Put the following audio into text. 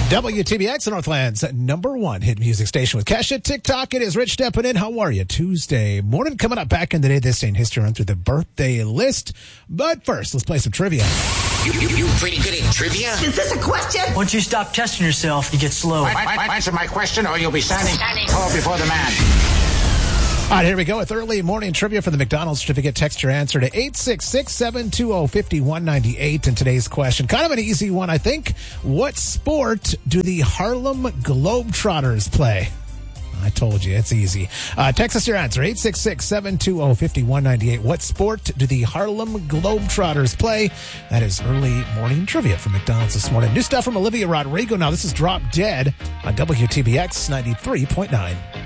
WTBX, Northland's #1 hit music station with Kesha. TikTok, it is Rich stepping in. How are you? Tuesday morning. Coming up back in the day, this day in history, run through the birthday list. But first, let's play some trivia. You pretty good at trivia? Is this a question? Once you stop testing yourself, you get slow. Answer my question or you'll be standing tall before the man. All right, here we go with early morning trivia for the McDonald's certificate. Text your answer to 866-720-5198. And today's question, kind of an easy one, I think. What sport do the Harlem Globetrotters play? I told you, it's easy. Text us your answer, 866-720-5198. What sport do the Harlem Globetrotters play? That is early morning trivia from McDonald's this morning. New stuff from Olivia Rodrigo. Now, this is Drop Dead on WTBX 93.9.